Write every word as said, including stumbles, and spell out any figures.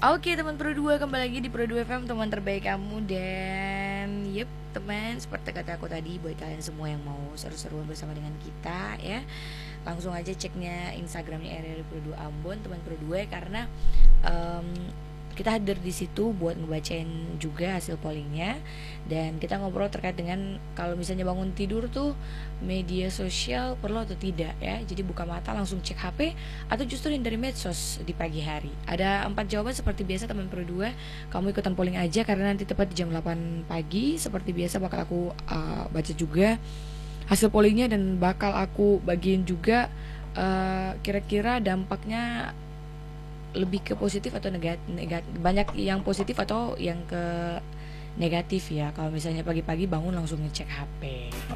Oke teman Pro dua, kembali lagi di Pro dua F M, teman terbaik kamu. Dan yep teman, seperti kata aku tadi, buat kalian semua yang mau seru-seruan bersama dengan kita ya, langsung aja ceknya Instagramnya R R Pro dua Ambon, teman Pro dua, karena um, kita hadir di situ buat ngebacain juga hasil pollingnya. Dan kita ngobrol terkait dengan kalau misalnya bangun tidur tuh media sosial perlu atau tidak ya. Jadi buka mata langsung cek H P atau justru hindari medsos di pagi hari. Ada empat jawaban seperti biasa teman Pro dua. Kamu ikutan polling aja karena nanti tepat di jam delapan pagi seperti biasa bakal aku uh, baca juga hasil pollingnya, dan bakal aku bagiin juga uh, kira-kira dampaknya lebih ke positif atau negatif, negatif, banyak yang positif atau yang ke negatif ya kalau misalnya pagi-pagi bangun langsung ngecek H P.